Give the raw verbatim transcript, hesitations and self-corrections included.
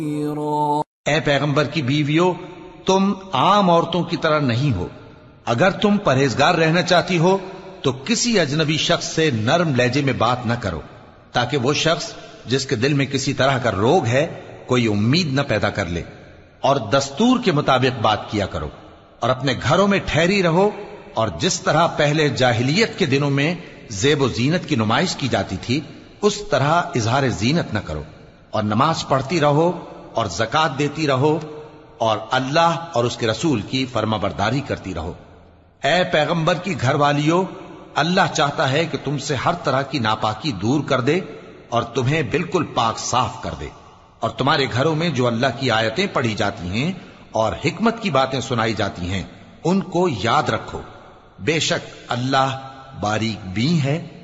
ए पैगंबर की बीवियों, तुम आम औरतों की तरह नहीं हो। अगर तुम परहेजगार रहना चाहती हो तो किसी अजनबी शख्स से नरम लहजे में बात न करो, ताकि वो शख्स जिसके दिल में किसी तरह का रोग है कोई उम्मीद न पैदा कर ले। और दस्तूर के मुताबिक बात किया करो और अपने घरों में ठहरी रहो। और जिस तरह पहले जाहिलियत के दिनों में जेब जीनत की नुमाइश की जाती थी, उस तरह इजहार जीनत न करो। और नमाज पढ़ती रहो और ज़कात देती रहो और अल्लाह और उसके रसूल की फर्माबरदारी करती रहो। ए पैगंबर की घरवालियों, अल्लाह चाहता है कि तुमसे हर तरह की नापाकी दूर कर दे और तुम्हें बिल्कुल पाक साफ कर दे। और तुम्हारे घरों में जो अल्लाह की आयतें पढ़ी जाती हैं और हिकमत की बातें सुनाई जाती हैं, उनको याद रखो। बेशक अल्लाह बारीक बीन है,